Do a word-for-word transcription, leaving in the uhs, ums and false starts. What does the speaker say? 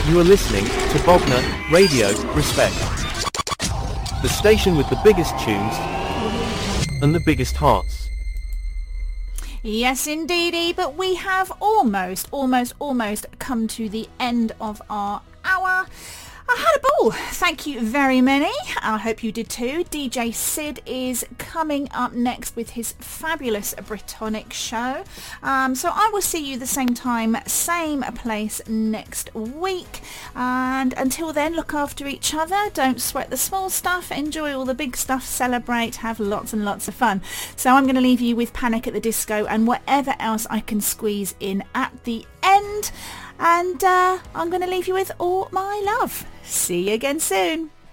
You are listening to Bogner Radio Respect, the station with the biggest tunes and the biggest hearts. Yes, indeedy, but we have almost, almost, almost come to the end of our hour. I had a ball. Thank you very many. I hope you did too. D J Sid is coming up next with his fabulous Brittonic show. Um, so I will see you the same time, same place next week. And until then, look after each other. Don't sweat the small stuff. Enjoy all the big stuff. Celebrate. Have lots and lots of fun. So I'm going to leave you with Panic at the Disco and whatever else I can squeeze in at the end. And uh, I'm going to leave you with all my love. See you again soon.